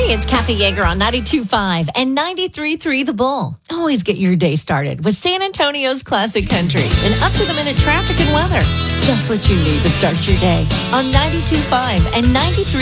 Hey, it's Kathy Yeager on 92.5 and 93.3 The Bull. Always get your day started with San Antonio's Classic Country and up-to-the-minute traffic and weather. It's just what you need to start your day on 92.5 and 93.